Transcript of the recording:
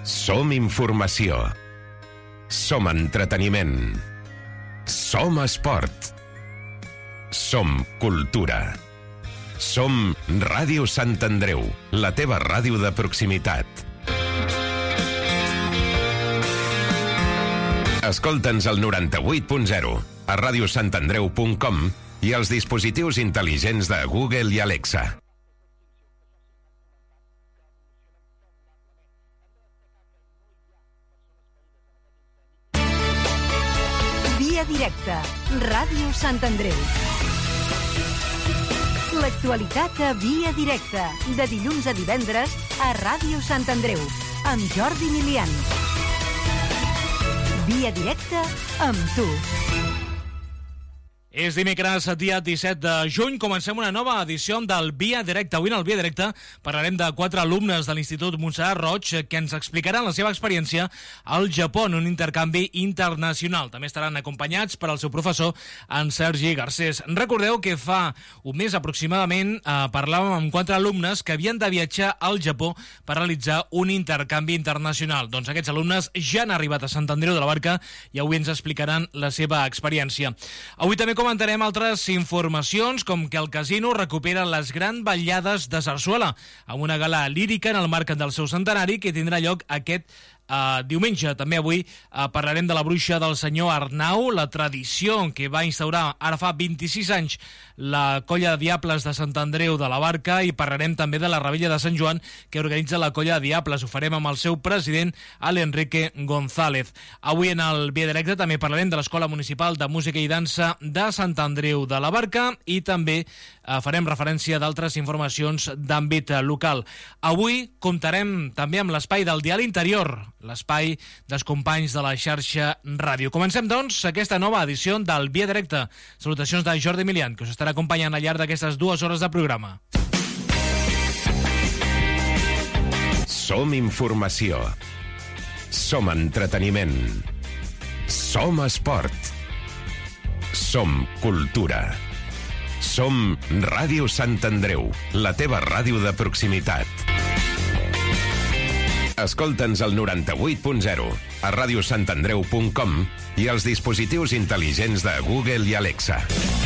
Som informació. Som entreteniment. Som esport. Som cultura. Som Ràdio Sant Andreu, la teva ràdio de proximitat. Escolta'ns al 98.0, a radiosantandreu.com i als dispositius intel·ligents de Google i Alexa. Via directa, Ràdio Sant Andreu. L'actualitat a Via directa, de dilluns a divendres a Ràdio Sant Andreu, amb Jordi Milian. Via directa amb tu. És dimecres, dia 17 de juny, comencem una nova edició del Via Directa. Avui en el Via Directa parlarem de 4 alumnes de l'Institut Montserrat Roig que ens explicaran la seva experiència al Japó en un intercanvi internacional. També estaran acompanyats per al seu professor, en Sergi Garcés. Recordeu que fa un mes aproximadament parlàvem amb 4 alumnes que havien de viatjar al Japó per realitzar un intercanvi internacional. Doncs aquests alumnes ja han arribat a Sant Andreu de la Barca i avui ens explicaran la seva experiència. Avui també comentarem altres informacions, com que el casino recupera les grans ballades de Sarsuela, amb una gala lírica en el marc del seu centenari que tindrà lloc aquest diumenge. També avui parlarem de la bruixa del senyor Arnau, la tradició que va instaurar ara fa 26 anys la colla de Diables de Sant Andreu de la Barca, i parlarem també de la Rebella de Sant Joan que organitza la colla de Diables. Ho farem amb el seu president, l'Enrique González. Avui en el Via Directe també parlarem de l'Escola Municipal de Música i Dansa de Sant Andreu de la Barca i també farem referència d'altres informacions d'àmbit local. Avui comptarem també amb l'espai del Diari Interior, l'espai dels companys de la xarxa ràdio. Comencem, doncs, aquesta nova edició del Via Directe. Salutacions de Jordi Milian, que us estarà acompanyant al llarg d'aquestes 2 hores de programa. Som informació. Som entreteniment. Som esport. Som cultura. Som Ràdio Sant Andreu, la teva ràdio de proximitat. Escolta'ns al 98.0, a radiosantandreu.com i als dispositius intel·ligents de Google i Alexa.